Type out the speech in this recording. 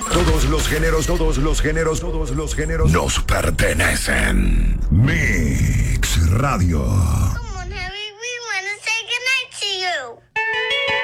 Todos los géneros, todos los géneros, todos los géneros nos pertenecen. Mix Radio.